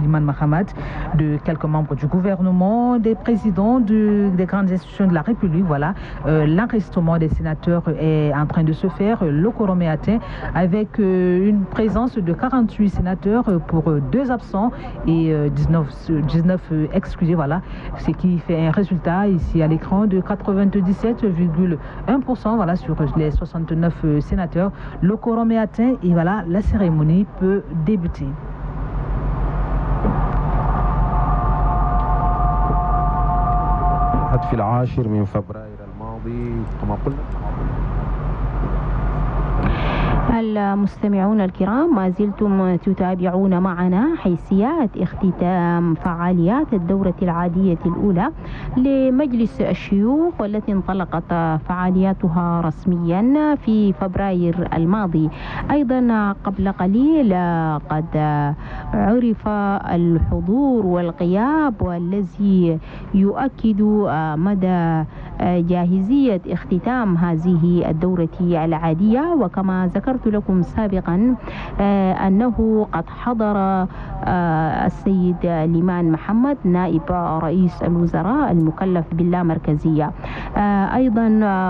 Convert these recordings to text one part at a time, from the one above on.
Liman Mahamat, de quelques membres du gouvernement, des présidents des grandes institutions de la République. Voilà, l'enregistrement des sénateurs est en train de se faire. Le quorum est atteint avec une présence de 48 sénateurs pour 2 absents et 19 excusés. Voilà, ce qui fait un résultat ici à l'écran de 97,1%. Voilà, sur les 69 sénateurs. Le quorum est atteint et voilà, la cérémonie peut débuter. في 10 من فبراير الماضي كما قلنا. المستمعون الكرام، ما زلتم تتابعون معنا حيثيات اختتام فعاليات الدورة العادية الأولى لمجلس الشيوخ، والتي انطلقت فعالياتها رسميا في فبراير الماضي. أيضا قبل قليل قد عرف الحضور والغياب، والذي يؤكد مدى جاهزية اختتام هذه الدورة العادية. وكما ذكرت لكم سابقا أنه قد حضر السيد ليمان محمد نائب رئيس الوزراء المكلف باللامركزية، أيضا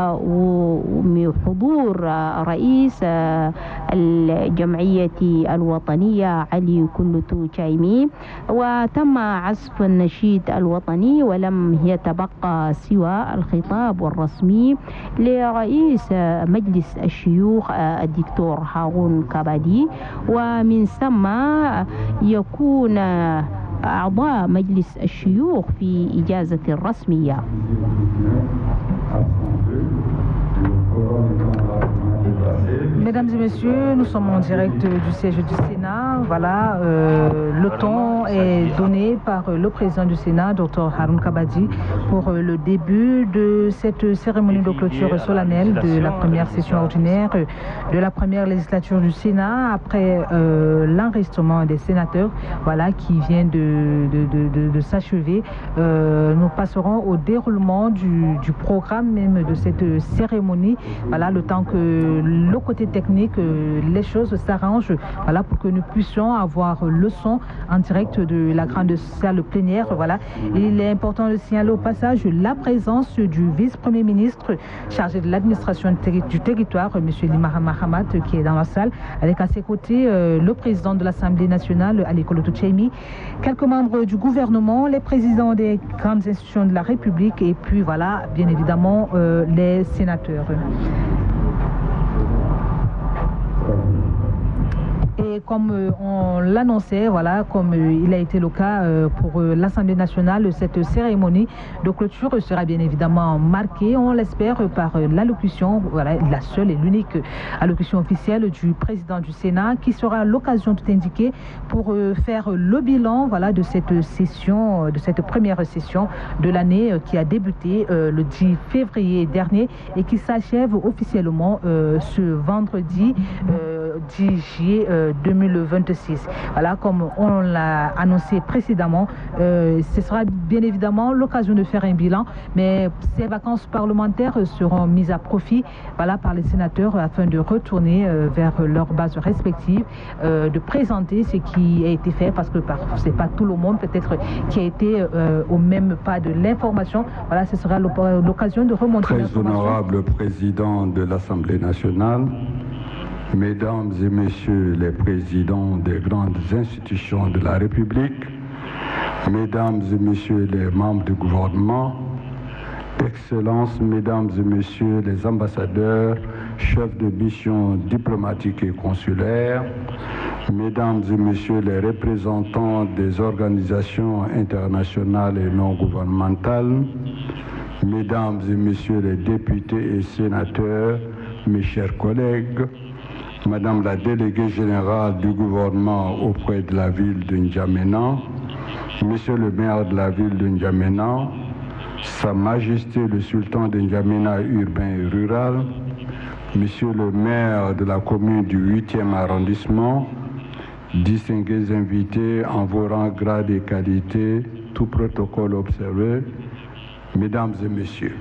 حضور رئيس الجمعية الوطنية علي كلتو تشايمي، وتم عزف النشيد الوطني، ولم يتبقى سوى الخطاب الرسمي لرئيس مجلس الشيوخ الدكتور هارون كابادي، ومن ثم يكون أعضاء مجلس الشيوخ في إجازة رسمية. Mesdames et messieurs, nous sommes en direct du siège du Sénat. Voilà, le temps est donné par le président du Sénat, Dr Haroun Kabadi, pour le début de cette cérémonie de clôture solennelle de la première session ordinaire de la première législature du Sénat, après l'enregistrement des sénateurs, voilà, qui vient de s'achever. Nous passerons au déroulement du programme même de cette cérémonie. Voilà, le temps que le côté technique, les choses s'arrangent, voilà, pour que nous puissions avoir le son en direct de la grande salle plénière. Voilà. Il est important de signaler au passage la présence du vice-premier ministre chargé de l'administration du territoire, M. Liman Mahamat, qui est dans la salle, avec à ses côtés le président de l'Assemblée nationale, Ali Koloto Tchaimi, quelques membres du gouvernement, les présidents des grandes institutions de la République, et puis voilà, bien évidemment, les sénateurs. Et comme on l'annonçait, voilà, comme il a été le cas pour l'Assemblée nationale, cette cérémonie de clôture sera bien évidemment marquée, on l'espère, par l'allocution, voilà, la seule et l'unique allocution officielle du président du Sénat, qui sera l'occasion tout indiqué pour faire le bilan, voilà, de cette session, de cette première session de l'année qui a débuté le 10 février dernier et qui s'achève officiellement ce vendredi 10 juillet 2026. Voilà, comme on l'a annoncé précédemment, ce sera bien évidemment l'occasion de faire un bilan, mais ces vacances parlementaires seront mises à profit, voilà, par les sénateurs afin de retourner vers leurs bases respectives, de présenter ce qui a été fait, parce que c'est pas tout le monde peut-être qui a été au même pas de l'information. Voilà, ce sera l'occasion de remonter l'information. Très honorable président de l'Assemblée nationale, Mesdames et Messieurs les présidents des grandes institutions de la République, Mesdames et Messieurs les membres du gouvernement, Excellences, Mesdames et Messieurs les ambassadeurs, chefs de mission diplomatique et consulaire, Mesdames et Messieurs les représentants des organisations internationales et non gouvernementales, Mesdames et Messieurs les députés et sénateurs, mes chers collègues, Madame la déléguée générale du gouvernement auprès de la ville de N'Djamena, Monsieur le maire de la ville de N'Djamena, Sa Majesté le sultan de N'Djamena urbain et rural, Monsieur le maire de la commune du 8e arrondissement, distingués invités en vos rangs, grades et qualités, tout protocole observé, Mesdames et Messieurs.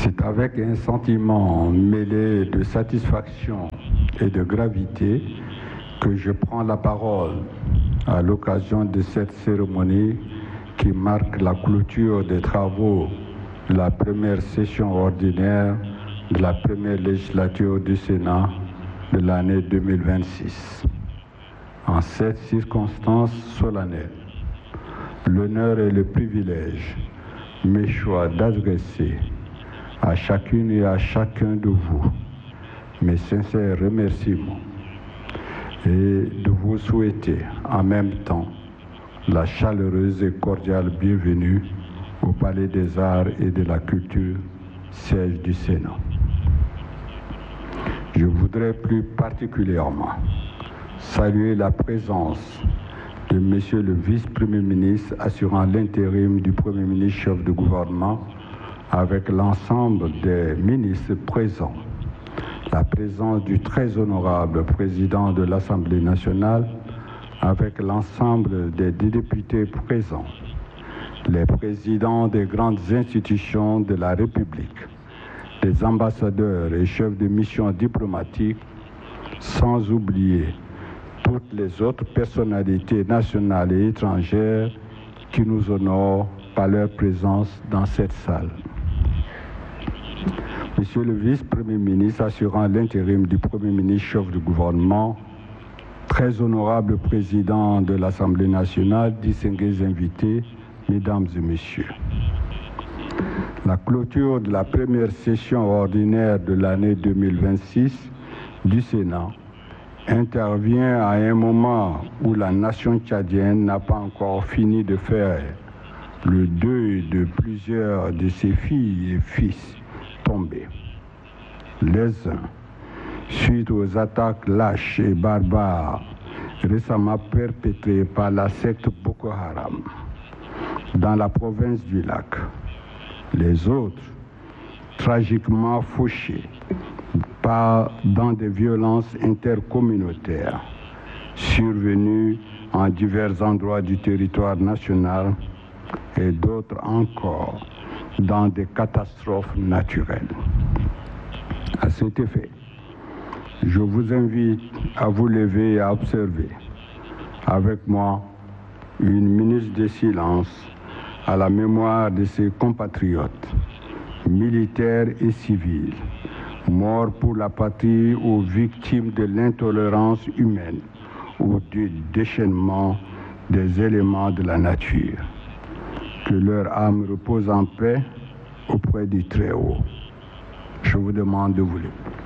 C'est avec un sentiment mêlé de satisfaction et de gravité que je prends la parole à l'occasion de cette cérémonie qui marque la clôture des travaux de la première session ordinaire de la première législature du Sénat de l'année 2026. En cette circonstance solennelle, l'honneur et le privilège m'échoient d'adresser à chacune et à chacun de vous mes sincères remerciements et de vous souhaiter en même temps la chaleureuse et cordiale bienvenue au Palais des Arts et de la Culture, siège du Sénat. Je voudrais plus particulièrement saluer la présence de Monsieur le vice-premier ministre assurant l'intérim du Premier ministre chef de gouvernement avec l'ensemble des ministres présents, la présence du très honorable président de l'Assemblée nationale avec l'ensemble des députés présents, les présidents des grandes institutions de la République, les ambassadeurs et chefs de mission diplomatiques, sans oublier toutes les autres personnalités nationales et étrangères qui nous honorent par leur présence dans cette salle. Monsieur le vice-premier ministre assurant l'intérim du Premier ministre chef du gouvernement, très honorable président de l'Assemblée nationale, distingués invités, mesdames et messieurs. La clôture de la première session ordinaire de l'année 2026 du Sénat intervient à un moment où la nation tchadienne n'a pas encore fini de faire le deuil de plusieurs de ses filles et fils tombés. Les uns, suite aux attaques lâches et barbares récemment perpétrées par la secte Boko Haram dans la province du Lac. Les autres, tragiquement fauchés dans des violences intercommunautaires survenues en divers endroits du territoire national et d'autres encore dans des catastrophes naturelles. À cet effet, je vous invite à vous lever et à observer avec moi une minute de silence à la mémoire de ses compatriotes, militaires et civils, morts pour la patrie ou victimes de l'intolérance humaine ou du déchaînement des éléments de la nature. Que leur âme repose en paix auprès du Très-Haut. Je vous demande de vous lever.